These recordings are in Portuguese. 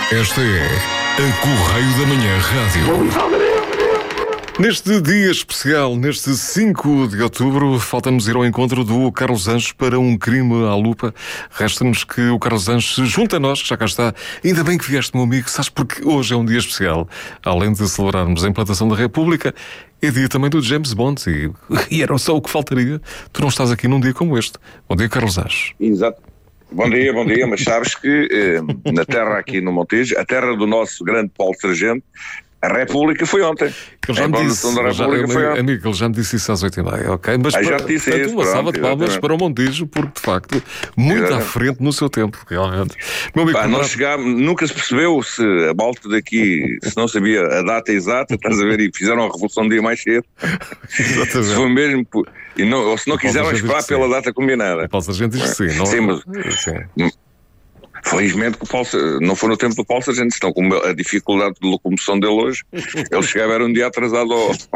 Esta é a Correio da Manhã Rádio. Neste dia especial, neste 5 de outubro, falta-nos ir ao encontro do Carlos Anjos para um crime à lupa. Resta-nos que o Carlos Anjos se junte a nós, que já cá está. Ainda bem que vieste, meu amigo, sabes, porque hoje é um dia especial. Além de celebrarmos a implantação da República, é dia também do James Bond e era só o que faltaria. Tu não estás aqui num dia como este. Bom dia, Carlos Anjos. Exato. Bom dia, mas sabes que na terra aqui no Montijo, a terra do nosso grande Paulo Sargento, a República foi ontem. Ele já me disse, amigo, ele já me disse isso às 8h30, ok? Mas já te disse isso, uma salva de palmas para o Montijo, porque de facto, muito à frente no seu tempo, realmente. Meu amigo, nunca se percebeu se a malta daqui, se não sabia a data exata, estás a ver, e fizeram a revolução um dia mais cedo. Exatamente. Se foi mesmo, ou se não quiseram esperar pela data combinada. O Paulo Sargento diz que sim, não? Sim, mas... Sim. Felizmente que o Paulo, não foi no tempo do Paulo Sargento, senão com a dificuldade de locomoção dele hoje, ele chegava era um dia atrasado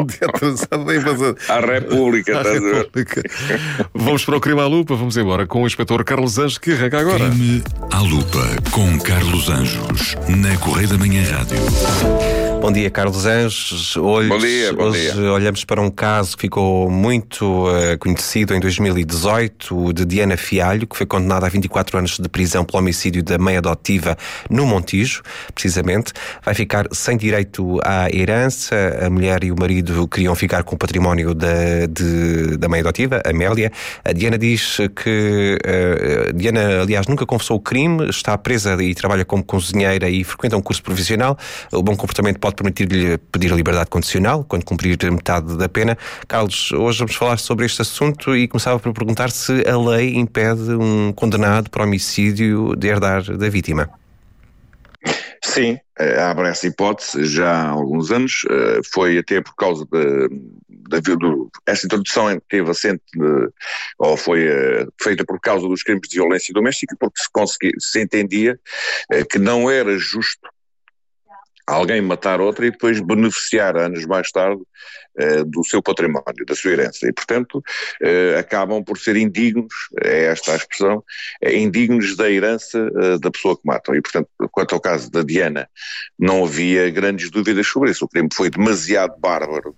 à República. Vamos para o crime à lupa, vamos embora com o inspetor Carlos Anjos, que arranca agora. Crime à lupa com Carlos Anjos, na Correio da Manhã Rádio. Bom dia, Carlos Anjos. Bom dia. Hoje olhamos para um caso que ficou muito conhecido em 2018, o de Diana Fialho, que foi condenada a 24 anos de prisão pelo homicídio da mãe adotiva no Montijo, precisamente. Vai ficar sem direito à herança. A mulher e o marido queriam ficar com o património da mãe adotiva, Amélia. A Diana diz que... Diana, aliás, nunca confessou o crime, está presa e trabalha como cozinheira e frequenta um curso profissional. O bom comportamento pode permitir-lhe pedir a liberdade condicional quando cumprir metade da pena. Carlos, hoje vamos falar sobre este assunto e começava por perguntar se a lei impede um condenado por homicídio de herdar da vítima. Sim, abre essa hipótese já há alguns anos, foi até por causa essa introdução teve assente ou foi feita por causa dos crimes de violência doméstica, porque se entendia que não era justo alguém matar outra e depois beneficiar anos mais tarde do seu património, da sua herança, e portanto acabam por ser indignos, é esta a expressão, indignos da herança da pessoa que matam, e portanto quanto ao caso da Diana não havia grandes dúvidas sobre isso, o crime foi demasiado bárbaro,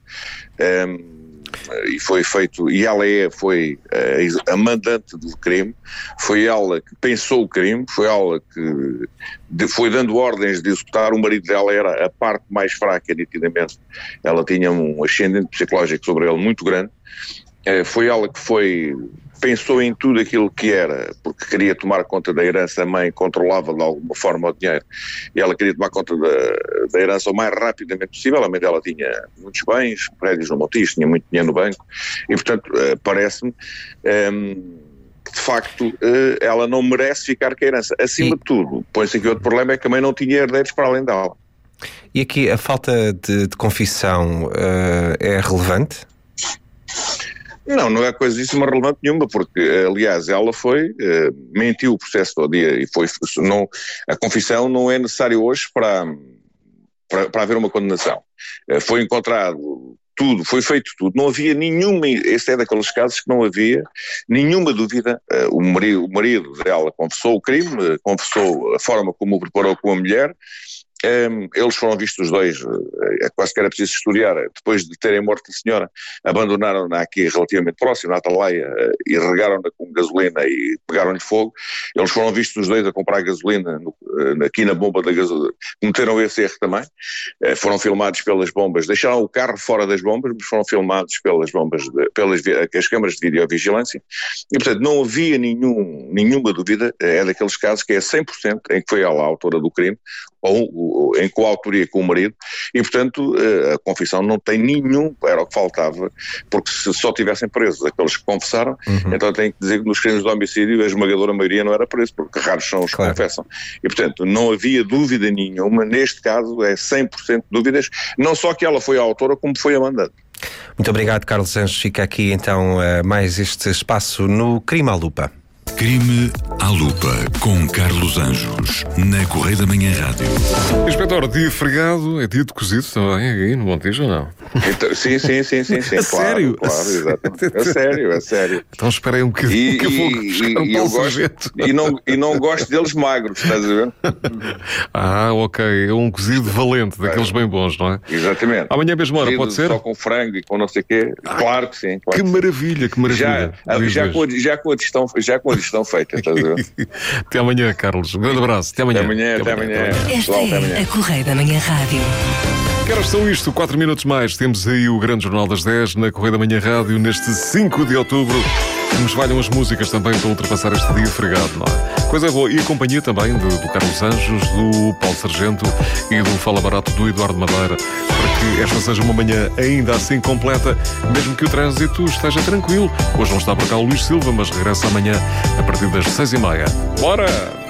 e foi feito, e ela foi a mandante do crime, foi ela que pensou o crime, foi ela que foi dando ordens de executar. O marido dela era a parte mais fraca, nitidamente, ela tinha um ascendente psicológico sobre ele muito grande, foi ela que pensou em tudo aquilo que era, porque queria tomar conta da herança. A mãe controlava de alguma forma o dinheiro e ela queria tomar conta da herança o mais rapidamente possível. A mãe dela tinha muitos bens, prédios no Montijo, tinha muito dinheiro no banco e portanto parece-me que de facto ela não merece ficar com a herança. Acima de tudo, põe-se aqui outro problema, é que a mãe não tinha herdeiros para além dela. E aqui a falta de confissão é relevante? Não é coisíssima relevante nenhuma, porque, aliás, ela mentiu o processo todo dia e a confissão não é necessário hoje para haver uma condenação. Foi encontrado tudo, foi feito tudo, não havia nenhuma, este é daqueles casos que não havia nenhuma dúvida. O marido dela confessou o crime, confessou a forma como o preparou com a mulher. Eles foram vistos os dois, quase que era preciso historiar, depois de terem morto a senhora, abandonaram-na aqui relativamente próximo, na Atalaia, e regaram-na com gasolina e pegaram-lhe fogo. Eles foram vistos os dois a comprar gasolina aqui na bomba da gasolina, cometeram esse erro também, foram filmados pelas bombas, deixaram o carro fora das bombas, mas foram filmados pelas bombas, pelas câmaras de videovigilância, e portanto não havia nenhuma dúvida. É daqueles casos que é 100% em que foi ela a autora do crime, ou em coautoria com o marido, e portanto a confissão não tem era o que faltava, porque se só tivessem presos aqueles que confessaram, então tenho que dizer que nos crimes de homicídio a esmagadora maioria não era preso, porque raros são os que confessam, e portanto não havia dúvida nenhuma, neste caso é 100% de dúvidas, não só que ela foi a autora, como foi a mandante. Muito obrigado, Carlos Anjos. Fica aqui então mais este espaço no Crime à Lupa. Crime à lupa com Carlos Anjos, na Correio da Manhã Rádio. Inspetor, dia fregado, é dia de cozido também, aí no Montijo ou não? Então, sim, A claro, sério? claro, exatamente. É sério. Então esperei um bocadinho que eu vou buscar um Paulo Sargento. E não gosto deles magros, estás a ver? Ok, é um cozido valente, daqueles bem bons, não é? Exatamente. Amanhã mesmo hora, Cozido pode ser? Só com frango e com não sei o quê. Claro que sim. Que maravilha, que maravilha. Já com a digestão feita, estás a ver? Até amanhã, Carlos. Um grande abraço. Até amanhã. Até amanhã. Esta é a Correia da Manhã Rádio. Que horas são isto? 4 minutos mais. Temos aí o grande Jornal das 10 na Correia da Manhã Rádio neste 5 de outubro. Nos valham as músicas também para ultrapassar este dia fregado, não é? Coisa boa. E a companhia também do Carlos Anjos, do Paulo Sargento e do Fala Barato do Eduardo Madeira, para que esta seja uma manhã ainda assim completa, mesmo que o trânsito esteja tranquilo. Hoje não está para cá o Luís Silva, mas regressa amanhã a partir das 6h30. Bora!